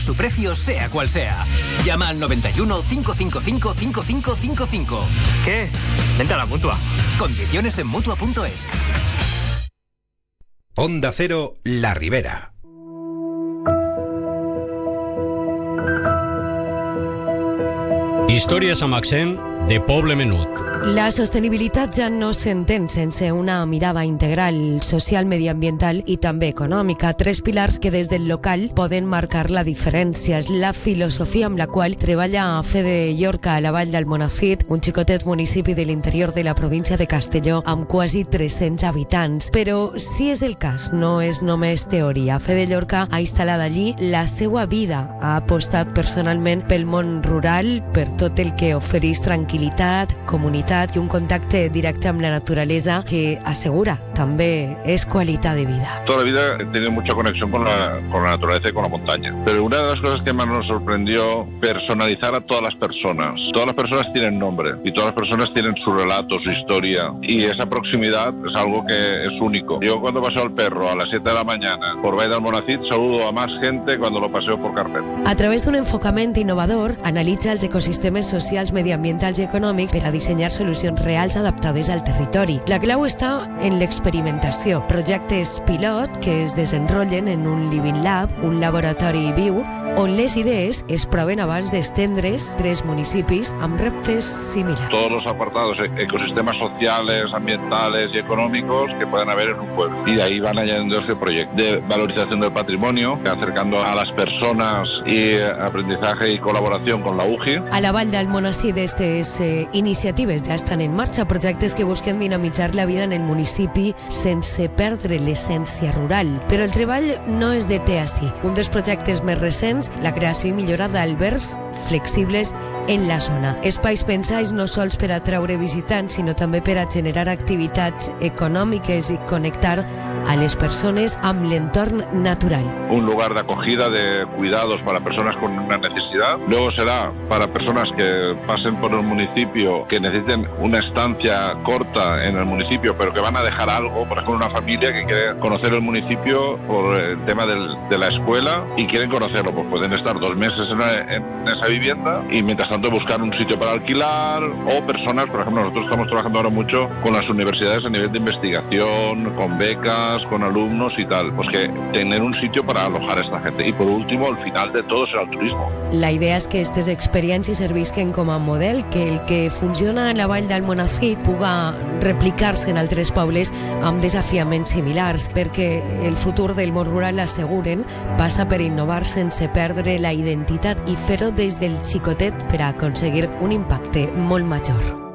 Su precio sea cual sea. Llama al 91 555 5555. ¿Qué? Vente a la Mutua. Condiciones en Mutua.es. Onda Cero, La Ribera. Històries amb accent de poble menut. La sostenibilitat ja no s'entén sense una mirada integral, social, mediambiental i també econòmica. Tres pilars que des del local poden marcar la diferència. És la filosofia amb la qual treballa Fede Llorca a la Vall d'Almonacid, un xicotet municipi de l'interior de la província de Castelló amb quasi 300 habitants. Però si és el cas, no és només teoria. Fede Llorca ha instal·lat allí la seva vida. Ha apostat personalment pel món rural, per tot el que ofereix tranquil·litat, comunitat i un contacte directe amb la naturaleza que asegura també es qualitat de vida. Toda la vida he tenido mucha conexión con la naturaleza y con la montaña. Pero una de las cosas que más nos sorprendió, personalizar a todas las personas. Todas las personas tienen nombre y todas las personas tienen su relato, su historia. Y esa proximidad es algo que es único. Yo cuando paseo al perro a las 7 de la mañana por Vall d'Almonacid saludo a más gente cuando lo paseo por Carpet. A través d'un enfocament innovador, analitza els ecosistemes socials, mediambientals i econòmics per a dissenyar solucions reals adaptades al territori. La clau està en l'experimentació. Projectes pilot que es desenrotllen en un Living Lab, un laboratori viu, on les idees es proven abans d'estendre's tres municipis amb reptes similars. Todos los apartados, ecosistemas sociales, ambientales y económicos que puedan haber en un pueblo. Y de ahí van añadiendo este proyecto de valorización del patrimonio, acercando a las personas y aprendizaje y colaboración con la UGI. A la Vall d'Almonacid aquestes iniciatives ja estan en marxa, projectes que busquen dinamitzar la vida en el municipi sense perdre l'essència rural. Però el treball no es deté així. Un dels projectes més recents, la creació i millora d'albergs flexibles en la zona. Espais pensats no sols per atraure visitants, sinó també per a generar activitats econòmiques i connectar a les persones amb l'entorn natural. Un lugar de acogida, de cuidados para personas con una necesidad. Luego será para personas que pasen por el municipio, que necesiten una estancia corta en el municipio, pero que van a dejar algo. Por ejemplo, una familia que quiere conocer el municipio por el tema de la escuela y quieren conocerlo. Pues pueden estar 2 meses en esa vivienda y mientras tanto buscar un sitio para alquilar, o personas, por ejemplo, nosotros estamos trabajando ahora mucho con las universidades a nivel de investigación, con becas, con alumnos y tal, pues que tener un sitio para alojar a esta gente. Y por último, al final de todo será el turismo. La idea és que aquestes experiències servisquen com a model, que el que funciona a la Vall d'Almonacid puga replicar-se en altres pobles amb desafiaments similars, perquè el futur del món rural, asseguren, passa per innovar sense perdre la identitat i fer-ho des del xicotet per a aconseguir un impacte molt major.